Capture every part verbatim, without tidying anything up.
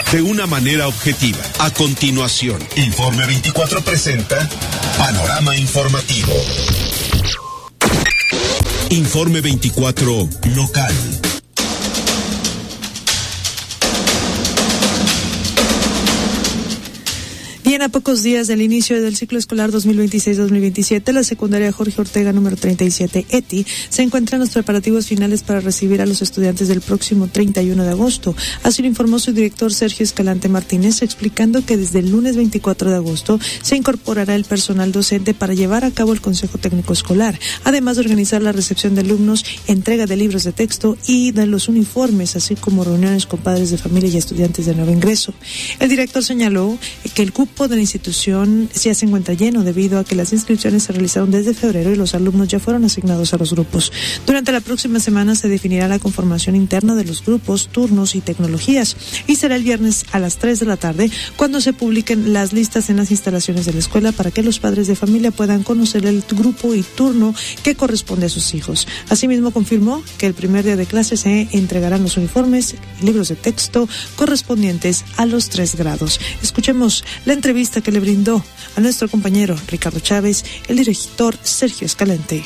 de una manera objetiva. A continuación, Informe veinticuatro presenta Panorama Informativo. Informe veinticuatro local. Bien, a pocos días del inicio del ciclo escolar dos mil veintiséis dos mil veintisiete, la secundaria Jorge Ortega número treinta y siete, E T I, se encuentra en los preparativos finales para recibir a los estudiantes del próximo treinta y uno de agosto. Así lo informó su director Sergio Escalante Martínez, explicando que desde el lunes veinticuatro de agosto se incorporará el personal docente para llevar a cabo el Consejo Técnico Escolar, además de organizar la recepción de alumnos, entrega de libros de texto y de los uniformes, así como reuniones con padres de familia y estudiantes de nuevo ingreso. El director señaló que el cupo de la institución ya se encuentra lleno debido a que las inscripciones se realizaron desde febrero y los alumnos ya fueron asignados a los grupos. Durante la próxima semana se definirá la conformación interna de los grupos, turnos y tecnologías, y será el viernes a las tres de la tarde cuando se publiquen las listas en las instalaciones de la escuela para que los padres de familia puedan conocer el grupo y turno que corresponde a sus hijos. Asimismo, confirmó que el primer día de clase se entregarán los uniformes y libros de texto correspondientes a los tres grados. Escuchemos la entrevista entrevista que le brindó a nuestro compañero Ricardo Chávez, el director Sergio Escalante.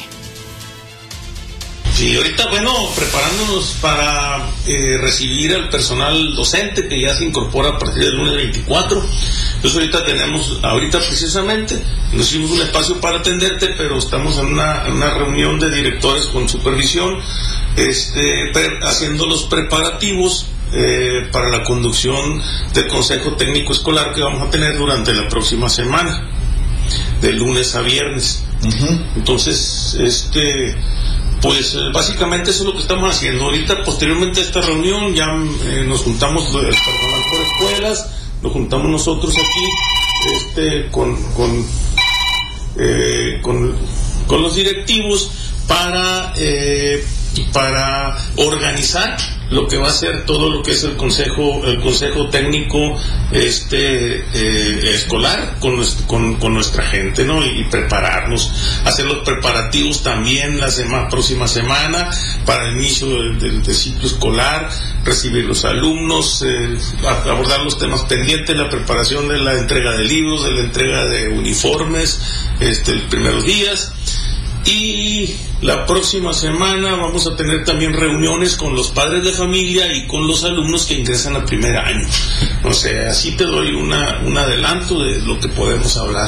Sí, ahorita, bueno, preparándonos para eh, recibir al personal docente que ya se incorpora a partir del lunes veinticuatro. Entonces ahorita tenemos, ahorita precisamente, nos hicimos un espacio para atenderte, pero estamos en una, en una reunión de directores con supervisión, este, pre, haciendo los preparativos Eh, para la conducción del Consejo Técnico Escolar que vamos a tener durante la próxima semana, de lunes a viernes. Uh-huh. Entonces, este, pues básicamente eso es lo que estamos haciendo. Ahorita, posteriormente a esta reunión, ya eh, nos juntamos el personal por escuelas, nos juntamos nosotros aquí, este, con, con, eh, con, con los directivos para, eh, para organizar lo que va a ser todo lo que es el consejo el consejo técnico este eh, escolar con, con con nuestra gente, ¿no? Y, y prepararnos, hacer los preparativos también la semana próxima semana para el inicio del, del, del ciclo escolar, recibir los alumnos, eh, abordar los temas pendientes, la preparación de la entrega de libros, de la entrega de uniformes, este los primeros días. Y la próxima semana vamos a tener también reuniones con los padres de familia y con los alumnos que ingresan al primer año. O sea, así te doy una, un adelanto de lo que podemos hablar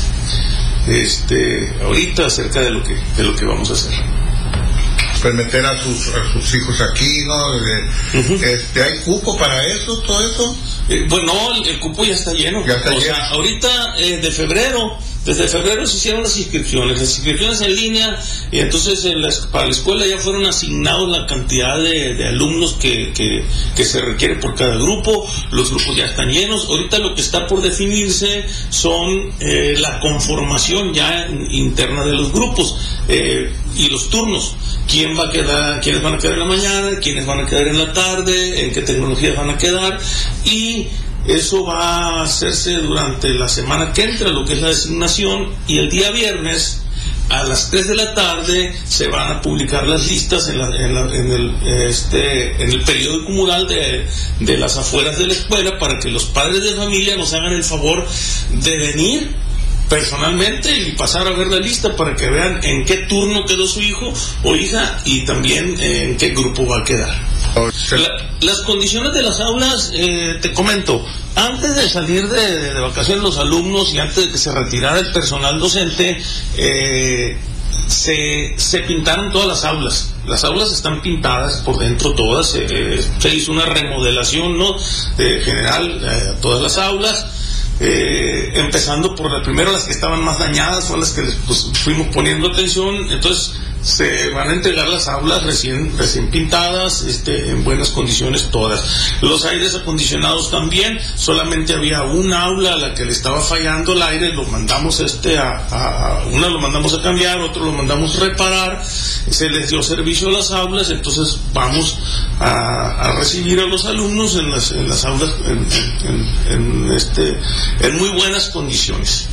este ahorita acerca de lo que de lo que vamos a hacer. Pues meter a sus, a sus hijos aquí, ¿no? Uh-huh. Este, ¿hay cupo para eso, todo eso? Eh, bueno, el, el cupo ya está lleno. Ya está o lleno. sea, ahorita eh, de febrero, desde febrero se hicieron las inscripciones, las inscripciones en línea, y entonces en las, para la escuela ya fueron asignados la cantidad de, de alumnos que, que, que se requiere por cada grupo. Los grupos ya están llenos. Ahorita lo que está por definirse son eh, la conformación ya interna de los grupos eh, y los turnos. ¿Quién va a quedar, quiénes van a quedar en la mañana, quiénes van a quedar en la tarde, en qué tecnologías van a quedar? Y eso va a hacerse durante la semana que entra, lo que es la designación, y el día viernes a las tres de la tarde se van a publicar las listas en, la, en, la, en, el, este, en el periódico mural de, de las afueras de la escuela, para que los padres de familia nos hagan el favor de venir personalmente y pasar a ver la lista para que vean en qué turno quedó su hijo o hija y también en qué grupo va a quedar. La, las condiciones de las aulas, eh, te comento, antes de salir de, de vacaciones los alumnos y antes de que se retirara el personal docente, eh, se, se pintaron todas las aulas. Las aulas están pintadas por dentro todas, eh, se hizo una remodelación, ¿no?, de general eh, todas las aulas. Eh, empezando por la primero, las que estaban más dañadas son las que les pues, fuimos poniendo atención. Entonces se van a entregar las aulas recién recién pintadas, este, en buenas condiciones todas. Los aires acondicionados también, solamente había una aula a la que le estaba fallando el aire, lo mandamos este a, a, a una lo mandamos a cambiar, otro lo mandamos a reparar, se les dio servicio a las aulas. Entonces vamos a, a recibir a los alumnos en las, en las aulas en, en, en, este, en muy buenas condiciones.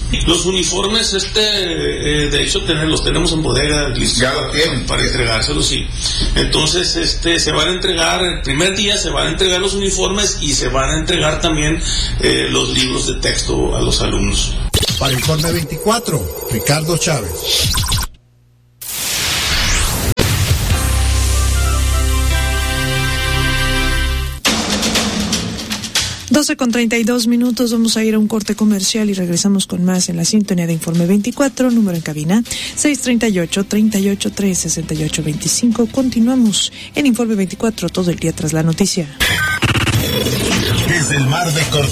Los uniformes, este, eh, de hecho, tener, los tenemos en bodega listos ya lo tienen para entregárselos, sí. Entonces, este, se van a entregar, el primer día se van a entregar los uniformes y se van a entregar también eh, los libros de texto a los alumnos. Para Informe veinticuatro, Ricardo Chávez. doce con treinta y dos minutos, vamos a ir a un corte comercial y regresamos con más en la sintonía de Informe veinticuatro, número en cabina seis treinta y ocho, treinta y ocho tres, sesenta y ocho veinticinco. Continuamos en Informe veinticuatro todo el día tras la noticia. Desde el mar de Cortés.